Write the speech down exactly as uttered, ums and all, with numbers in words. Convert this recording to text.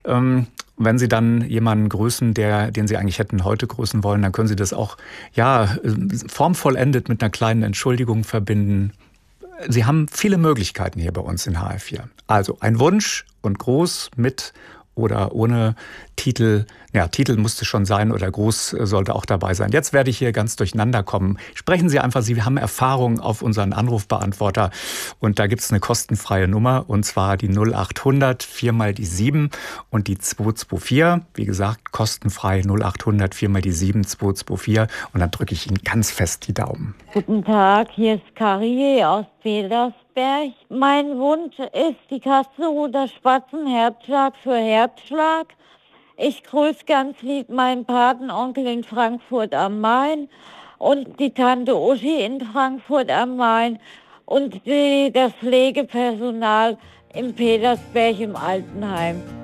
Ähm, wenn Sie dann jemanden grüßen, der den Sie eigentlich hätten heute grüßen wollen, dann können Sie das auch, ja, äh, formvollendet mit 'ner kleinen Entschuldigung verbinden. Sie haben viele Möglichkeiten hier bei uns in H R vier. Also, ein Wunsch und Gruß mit oder ohne Titel. Ja, Titel musste schon sein oder Gruß äh, sollte auch dabei sein. Jetzt werde ich hier ganz durcheinander kommen. Sprechen Sie einfach, Sie haben Erfahrung auf unseren Anrufbeantworter und da gibt's 'ne kostenfreie Nummer und zwar die null achthundert vier mal die sieben und die zwei zwei vier. Wie gesagt, kostenfrei null achthundert vier mal die sieben zwei zwei vier und dann drücke ich Ihnen ganz fest die Daumen. Guten Tag, hier ist Karie aus Petersberg. Mein Wunsch ist die Kastenruther Spatzen Herzschlag für Herzschlag. Ich grüße ganz lieb meinen Patenonkel in Frankfurt am Main und die Tante Uschi in Frankfurt am Main und die, das Pflegepersonal in Petersberg im Altenheim.